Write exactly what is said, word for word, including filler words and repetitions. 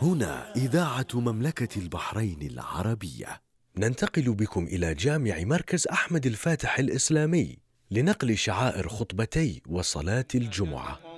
هنا إذاعة مملكة البحرين العربية. ننتقل بكم إلى جامع مركز أحمد الفاتح الإسلامي لنقل شعائر خطبتي وصلاة الجمعة.